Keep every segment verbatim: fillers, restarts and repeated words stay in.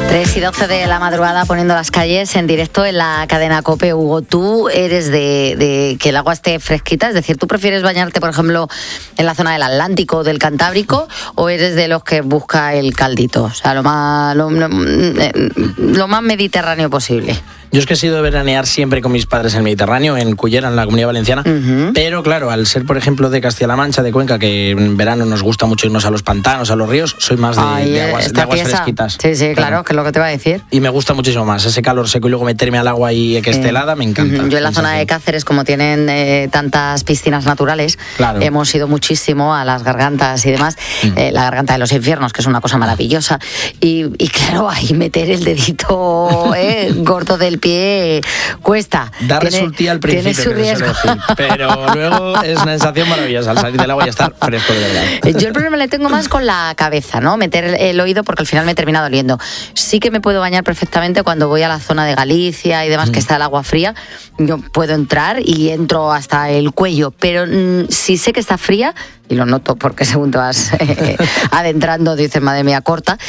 tres y doce de la madrugada poniendo las calles en directo en la cadena COPE. Hugo, ¿tú eres de, de que el agua esté fresquita? Es decir, ¿tú prefieres bañarte, por ejemplo, en la zona del Atlántico o del Cantábrico, o eres de los que busca el caldito? O sea, lo más, lo, lo, lo más mediterráneo posible. Yo es que he sido de veranear siempre con mis padres en el Mediterráneo, en Cullera, en la Comunidad Valenciana, uh-huh. pero claro, al ser, por ejemplo, de Castilla-La Mancha, de Cuenca, que en verano nos gusta mucho irnos a los pantanos, a los ríos, soy más de, Ay, de aguas, de aguas fresquitas. Sí, sí, claro, claro, que es lo que te iba a decir. Y me gusta muchísimo más ese calor seco y luego meterme al agua y que esté helada, me encanta. Uh-huh. Yo en la zona de Cáceres, como tienen eh, tantas piscinas naturales, claro. hemos ido muchísimo a las gargantas y demás, uh-huh. eh, la garganta de los infiernos, que es una cosa maravillosa, y, y claro, ahí meter el dedito eh, gordo del pie... cuesta. Da resultía al principio, tiene su riesgo. Decir, pero luego es una sensación maravillosa al salir del agua y estar fresco de verdad. Yo el problema le tengo más con la cabeza, ¿no? Meter el, el oído, porque al final me he terminado doliendo. Sí que me puedo bañar perfectamente cuando voy a la zona de Galicia y demás, mm. que está el agua fría. Yo puedo entrar y entro hasta el cuello, pero mm, si sé que está fría, y lo noto porque según te vas eh, adentrando dices, madre mía, corta,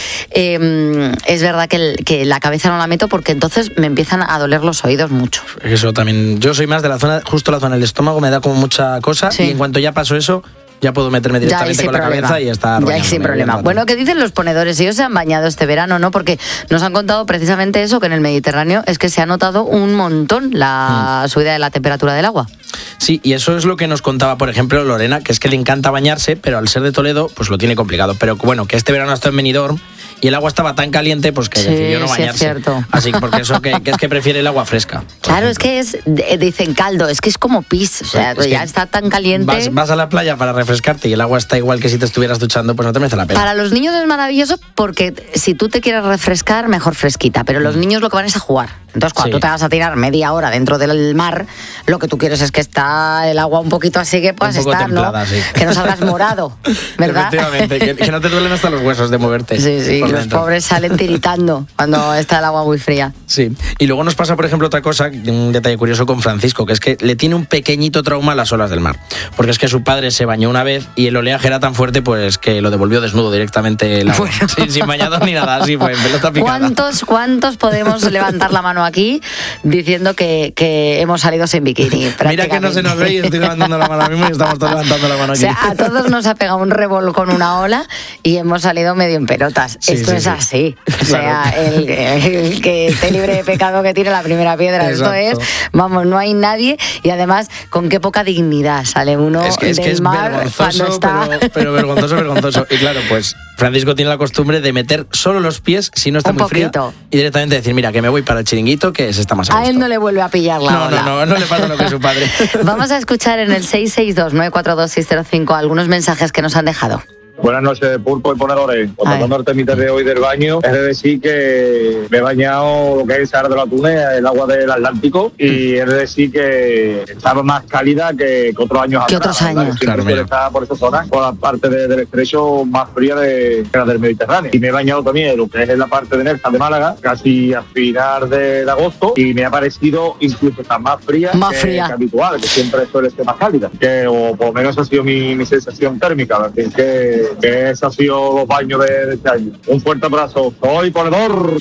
eh, es verdad que, el, que la cabeza no la meto porque entonces me empiezan a doler los oídos mucho. Eso también, yo soy más de la zona, justo la zona del estómago, me da como mucha cosa, sí. y en cuanto ya paso eso, ya puedo meterme directamente con problema. la cabeza y estar ya sin problema. Bueno, ¿qué dicen los ponedores? Ellos se han bañado este verano, ¿no? Porque nos han contado precisamente eso, que en el Mediterráneo es que se ha notado un montón la hmm. subida de la temperatura del agua. Sí, y eso es lo que nos contaba, por ejemplo, Lorena, que es que le encanta bañarse, pero al ser de Toledo, pues lo tiene complicado. Pero bueno, que este verano ha estado en Benidorm y el agua estaba tan caliente, pues que sí, decidió no bañarse. Sí, es cierto. Así que porque eso que, que es que prefiere el agua fresca. Claro, ejemplo. Es que es, dicen caldo, es que es como pis, o sea, pues ya está tan caliente. Vas, vas a la playa para refrescarte y el agua está igual que si te estuvieras duchando, pues no te merece la pena. Para los niños es maravilloso porque si tú te quieres refrescar, mejor fresquita, pero los niños lo que van es a jugar. Entonces, cuando sí. tú te vas a tirar media hora dentro del mar, lo que tú quieres es que está el agua un poquito así que puedas estar, templada, ¿no? Sí. Que no salgas morado, ¿verdad? Efectivamente, que, que no te duelen hasta los huesos de moverte. Sí, sí, los dentro. Pobres salen tiritando cuando está el agua muy fría. Sí, y luego nos pasa, por ejemplo, otra cosa, un detalle curioso con Francisco, que es que le tiene un pequeñito trauma a las olas del mar. Porque es que su padre se bañó una vez y el oleaje era tan fuerte pues que lo devolvió desnudo directamente el agua. Bueno. Sin, sin bañador ni nada, así fue, en pelota picada. ¿Cuántos, cuántos podemos levantar la mano aquí diciendo que, que hemos salido sin bikini? Mira que no se nos ve y estoy levantando la mano mismo y estamos todos levantando la mano aquí. O sea, a todos nos ha pegado un revolcón una ola y hemos salido medio en pelotas. Sí, Esto sí, es sí. así. O sea, claro. el, el que esté libre de pecado que tire la primera piedra. Exacto. Esto es, vamos, no hay nadie y además con qué poca dignidad sale uno es que, es del que es mar cuando está... Pero, pero vergonzoso, vergonzoso. Y claro, pues Francisco tiene la costumbre de meter solo los pies si no está un muy poquito. fría y directamente decir, mira, que me voy para el chiringuito que se está más a gusto. A él no le vuelve a pillar la no, ola. No, no, no, no le pasa lo que a su padre. Vamos a escuchar en el seis seis dos, nueve cuatro dos, seis cero cinco algunos mensajes que nos han dejado. Buenas noches, Pulpo y Ponedores. Contando el temita de hoy del baño, es de decir que me he bañado lo que es el Sahara de los Atunes, el agua del Atlántico, y es de decir que estaba más cálida que, que otros años ¿Qué atrás. otros años? Claro, siempre está por esa zona, por la parte de, del estrecho más fría de, que la del Mediterráneo. Y me he bañado también en lo que es en la parte de Nerja de Málaga, casi a final de, de agosto, y me ha parecido incluso estar más fría, más que, fría. que habitual, que siempre suele ser más cálida. Que, o por lo menos ha sido mi, mi sensación térmica, así que que ese ha sido los baños de, de este año. Un fuerte abrazo. Soy ponedor.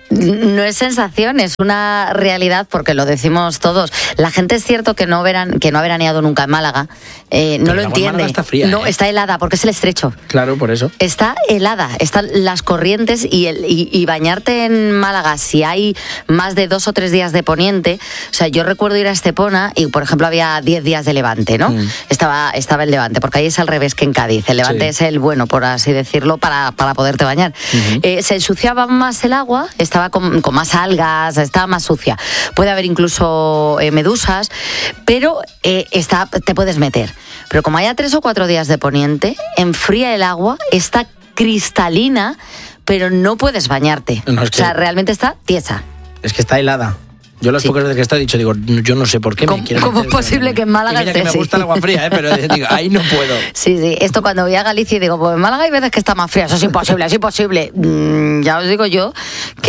No es sensación, es una realidad porque lo decimos todos. La gente es cierto que no veran, que no ha veraneado nunca en Málaga, eh, no lo entiende. Está fría, no, ¿eh? Está helada porque es el estrecho. Claro, por eso. Está helada, están las corrientes y, el, y, y bañarte en Málaga si hay más de dos o tres días de poniente. O sea, yo recuerdo ir a Estepona y, por ejemplo, había diez días de levante, ¿no? Mm. Estaba, estaba el levante, porque ahí es al revés que en Cádiz. El levante sí. es el bueno, por así decirlo, para, para poderte bañar. Uh-huh. Eh, se ensuciaba más el agua, estaba con, con más algas, estaba más sucia. Puede haber incluso eh, medusas, pero eh, está, te puedes meter. Pero como haya tres o cuatro días de poniente, enfría el agua, está cristalina, pero no puedes bañarte. No, es que... O sea, realmente está tiesa. Es que está helada. Yo las sí. pocas veces que he estado he dicho, digo, yo no sé por qué ¿Cómo, me quiero ¿Cómo es posible que en Málaga esté? Mira que me gusta sí. el agua fría, ¿eh? Pero digo, ahí no puedo. Sí, sí. Esto cuando voy a Galicia y digo, pues en Málaga hay veces que está más fría. Eso es imposible, es imposible. Mm, ya os digo yo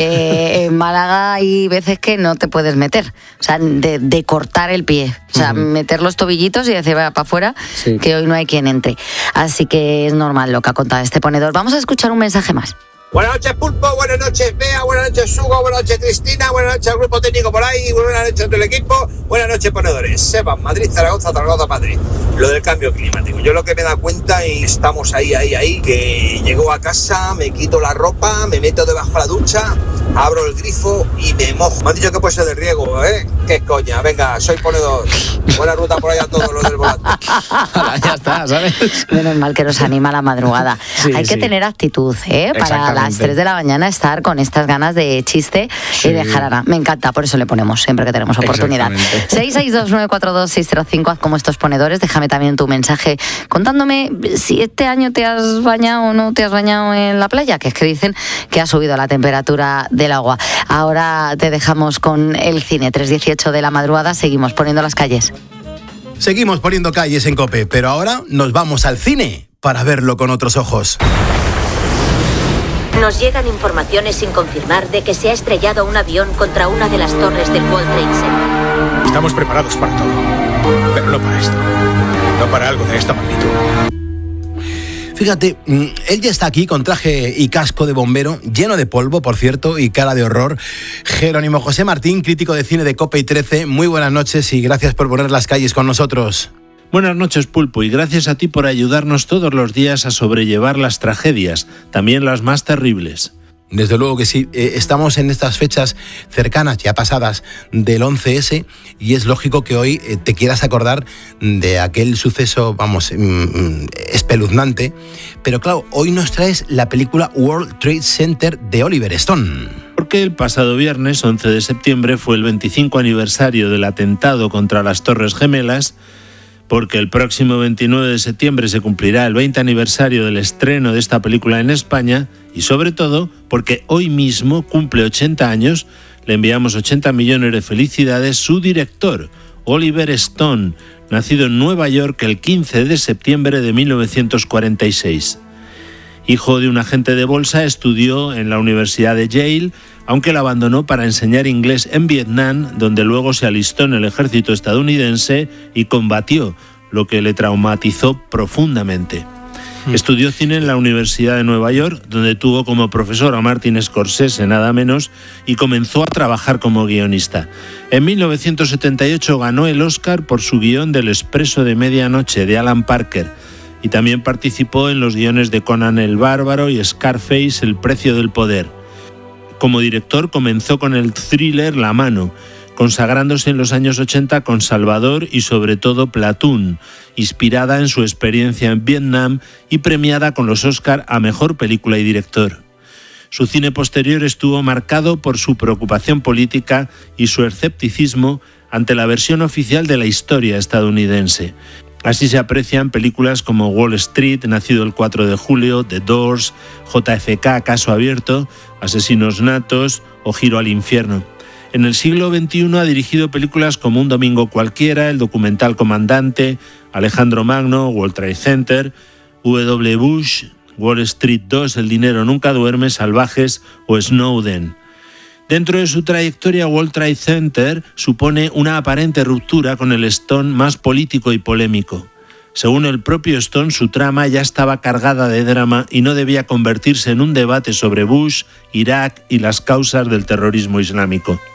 que en Málaga hay veces que no te puedes meter. O sea, de, de cortar el pie. O sea, uh-huh. meter los tobillitos y decir, vaya para afuera, sí. que hoy no hay quien entre. Así que es normal lo que ha contado este ponedor. Vamos a escuchar un mensaje más. Buenas noches, Pulpo, buenas noches, Bea, buenas noches, Hugo, buenas noches, Cristina, buenas noches al grupo técnico por ahí, buenas noches a todo el equipo, buenas noches, ponedores. Seban, Madrid, Zaragoza, Zaragoza, Madrid. Lo del cambio climático. Yo lo que me da cuenta, y estamos ahí, ahí, ahí, que llego a casa, me quito la ropa, me meto debajo de la ducha, abro el grifo y me mojo. Me han dicho que puede ser de riego, ¿eh? Qué coña, venga, soy ponedor. Buena ruta por ahí a todos los del volante. Ya está, ¿sabes? Menos mal que nos anima la madrugada. Sí, Hay que sí. tener actitud, ¿eh? Para las tres de la mañana estar con estas ganas de chiste Sí. y de jarana. Me encanta, por eso le ponemos siempre que tenemos oportunidad. Exactamente. seis seis dos nueve cuatro dos seis cero cinco, haz como estos ponedores. Déjame también tu mensaje contándome si este año te has bañado o no te has bañado en la playa, que es que dicen que ha subido la temperatura del agua. Ahora te dejamos con el cine. tres dieciocho de la madrugada, seguimos poniendo las calles. Seguimos poniendo calles en COPE, pero ahora nos vamos al cine para verlo con otros ojos. Nos llegan informaciones sin confirmar de que se ha estrellado un avión contra una de las torres del World Trade Center. Estamos preparados para todo, pero no para esto. No para algo de esta magnitud. Fíjate, él ya está aquí con traje y casco de bombero, lleno de polvo, por cierto, y cara de horror. Jerónimo José Martín, crítico de cine de COPE y trece, muy buenas noches y gracias por poner las calles con nosotros. Buenas noches, Pulpo, y gracias a ti por ayudarnos todos los días a sobrellevar las tragedias, también las más terribles. Desde luego que sí, eh, estamos en estas fechas cercanas, ya pasadas, del once ese, y es lógico que hoy eh, te quieras acordar de aquel suceso, vamos, mm, espeluznante, pero claro, hoy nos traes la película World Trade Center de Oliver Stone. Porque el pasado viernes, once de septiembre, fue el veinticinco aniversario del atentado contra las Torres Gemelas, porque el próximo veintinueve de septiembre se cumplirá el veinte aniversario del estreno de esta película en España, y sobre todo porque hoy mismo cumple ochenta años, le enviamos ochenta millones de felicidades, su director, Oliver Stone, nacido en Nueva York el quince de septiembre de mil novecientos cuarenta y seis. Hijo de un agente de bolsa, estudió en la Universidad de Yale, aunque la abandonó para enseñar inglés en Vietnam, donde luego se alistó en el ejército estadounidense y combatió, lo que le traumatizó profundamente. Mm. Estudió cine en la Universidad de Nueva York, donde tuvo como profesor a Martin Scorsese, nada menos, y comenzó a trabajar como guionista. En mil novecientos setenta y ocho ganó el Oscar por su guión del Expreso de Medianoche, de Alan Parker, y también participó en los guiones de Conan el Bárbaro y Scarface, El precio del poder. Como director comenzó con el thriller La mano, consagrándose en los años ochenta con Salvador y sobre todo Platoon, inspirada en su experiencia en Vietnam y premiada con los Oscar a Mejor Película y Director. Su cine posterior estuvo marcado por su preocupación política y su escepticismo ante la versión oficial de la historia estadounidense. Así se aprecian películas como Wall Street, nacido el cuatro de julio, The Doors, J F K, Caso abierto, Asesinos natos o Giro al infierno. En el siglo veintiuno ha dirigido películas como Un domingo cualquiera, el documental Comandante, Alejandro Magno, World Trade Center, W. Bush, Wall Street dos, El dinero nunca duerme, Salvajes o Snowden. Dentro de su trayectoria, World Trade Center supone una aparente ruptura con el Stone más político y polémico. Según el propio Stone, su trama ya estaba cargada de drama y no debía convertirse en un debate sobre Bush, Irak y las causas del terrorismo islámico.